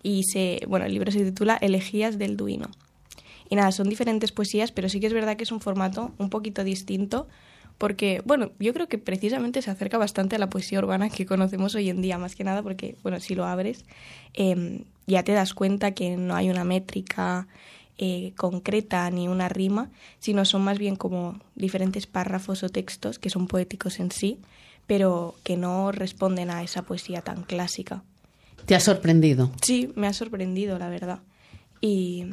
Y el libro se titula Elegías del Duino. Y nada, son diferentes poesías, pero sí que es verdad que es un formato un poquito distinto porque, yo creo que precisamente se acerca bastante a la poesía urbana que conocemos hoy en día, más que nada porque, si lo abres, ya te das cuenta que no hay una métrica concreta ni una rima, sino son más bien como diferentes párrafos o textos que son poéticos en sí, pero que no responden a esa poesía tan clásica. ¿Te ha sorprendido? Sí, me ha sorprendido, la verdad. Y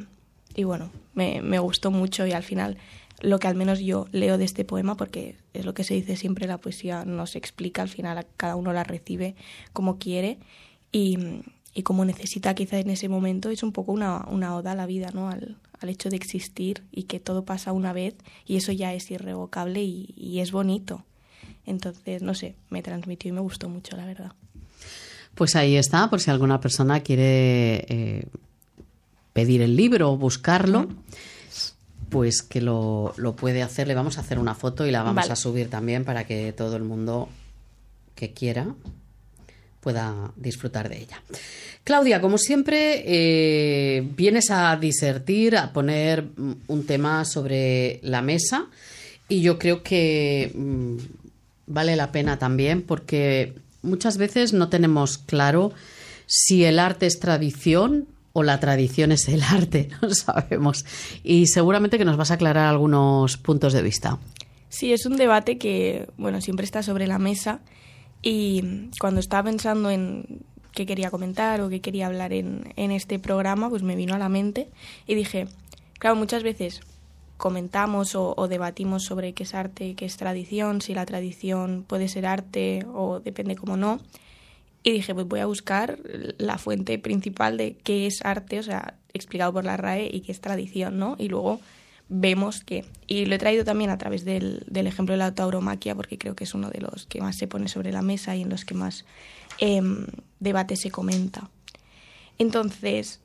me gustó mucho y al final lo que al menos yo leo de este poema, porque es lo que se dice siempre, la poesía no se explica, al final cada uno la recibe como quiere y como necesita quizá en ese momento, es un poco una oda a la vida, ¿no? Al hecho de existir y que todo pasa una vez y eso ya es irrevocable y es bonito. Entonces, no sé, me transmitió y me gustó mucho, la verdad. Pues ahí está, por si alguna persona quiere pedir el libro o buscarlo, pues que lo puede hacer. Le vamos a hacer una foto y la vamos a subir también para que todo el mundo que quiera pueda disfrutar de ella. Claudia, como siempre, vienes a disertir, a poner un tema sobre la mesa y yo creo que vale la pena también porque muchas veces no tenemos claro si el arte es tradición o la tradición es el arte, no sabemos. Y seguramente que nos vas a aclarar algunos puntos de vista. Sí, es un debate que, siempre está sobre la mesa y cuando estaba pensando en qué quería comentar o qué quería hablar en este programa, pues me vino a la mente y dije, claro, muchas veces comentamos o debatimos sobre qué es arte, qué es tradición, si la tradición puede ser arte o depende cómo no. Y dije, pues voy a buscar la fuente principal de qué es arte, o sea, explicado por la RAE y qué es tradición, ¿no? Y luego vemos que... Y lo he traído también a través del ejemplo de la tauromaquia, porque creo que es uno de los que más se pone sobre la mesa y en los que más debate se comenta. Entonces,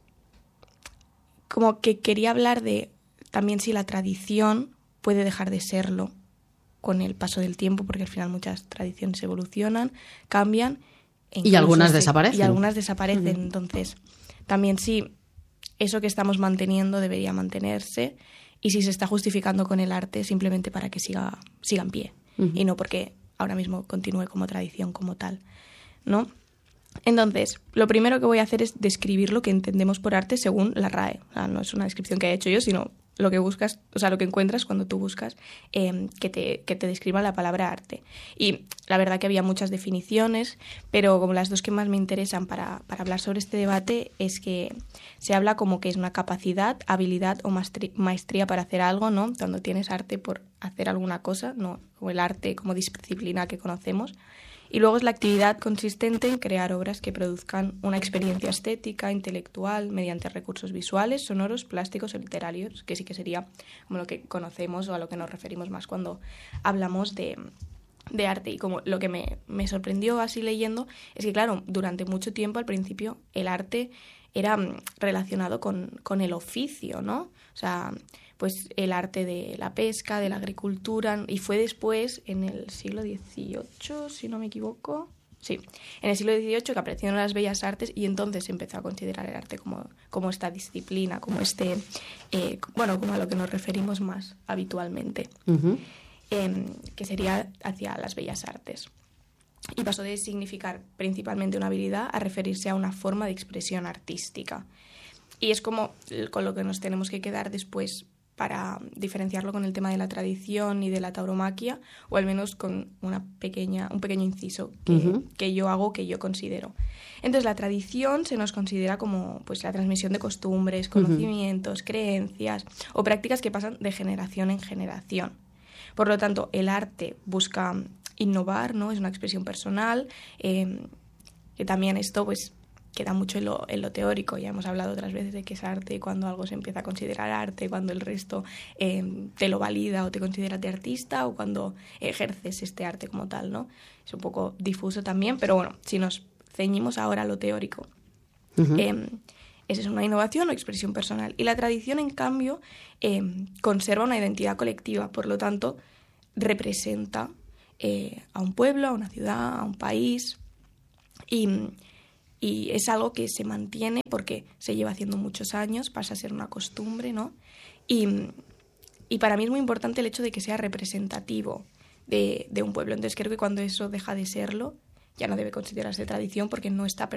como que quería hablar de también si la tradición puede dejar de serlo con el paso del tiempo, porque al final muchas tradiciones evolucionan, cambian... Y algunas desaparecen. Y algunas desaparecen. Entonces, también sí, eso que estamos manteniendo debería mantenerse y si se está justificando con el arte simplemente para que siga en pie y no porque ahora mismo continúe como tradición como tal, ¿no? Entonces, lo primero que voy a hacer es describir lo que entendemos por arte según la RAE. O sea, no es una descripción que haya hecho yo, sino lo que buscas, o sea, lo que encuentras cuando tú buscas que te describa la palabra arte. Y la verdad que había muchas definiciones, pero como las dos que más me interesan para hablar sobre este debate es que se habla como que es una capacidad, habilidad o maestría para hacer algo, ¿no? Cuando tienes arte por hacer alguna cosa, no, o el arte como disciplina que conocemos. Y luego es la actividad consistente en crear obras que produzcan una experiencia estética, intelectual, mediante recursos visuales, sonoros, plásticos o literarios, que sí que sería como lo que conocemos o a lo que nos referimos más cuando hablamos de arte. Y como lo que me sorprendió así leyendo es que, claro, durante mucho tiempo al principio el arte era relacionado con el oficio, ¿no? O sea, pues el arte de la pesca, de la agricultura, y fue después, en el siglo XVIII, si no me equivoco, sí, en el siglo XVIII que aparecieron las bellas artes y entonces se empezó a considerar el arte como esta disciplina, como como a lo que nos referimos más habitualmente, que sería hacia las bellas artes. Y pasó de significar principalmente una habilidad a referirse a una forma de expresión artística. Y es como con lo que nos tenemos que quedar después para diferenciarlo con el tema de la tradición y de la tauromaquia, o al menos con un pequeño inciso que yo hago, que yo considero. Entonces, la tradición se nos considera como pues la transmisión de costumbres, conocimientos, creencias o prácticas que pasan de generación en generación. Por lo tanto, el arte busca innovar, ¿no? Es una expresión personal, que también esto pues queda mucho en lo teórico. Ya hemos hablado otras veces de que es arte cuando algo se empieza a considerar arte, cuando el resto te lo valida o te consideras de artista, o cuando ejerces este arte como tal, ¿no? Es un poco difuso también, pero bueno, si nos ceñimos ahora a lo teórico, esa es una innovación o expresión personal. Y la tradición, en cambio, conserva una identidad colectiva, por lo tanto, representa a un pueblo, a una ciudad, a un país, y y es algo que se mantiene porque se lleva haciendo muchos años, pasa a ser una costumbre, ¿no? Y para mí es muy importante el hecho de que sea representativo de un pueblo. Entonces creo que cuando eso deja de serlo, ya no debe considerarse tradición porque no está